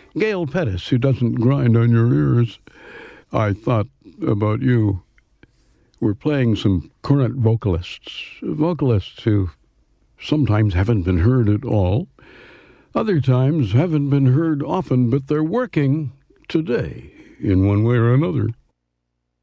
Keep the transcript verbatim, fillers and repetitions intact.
Gail Pettis, who doesn't grind on your ears. I thought about you. We're playing some current vocalists, vocalists who sometimes haven't been heard at all, other times haven't been heard often, but they're working today in one way or another.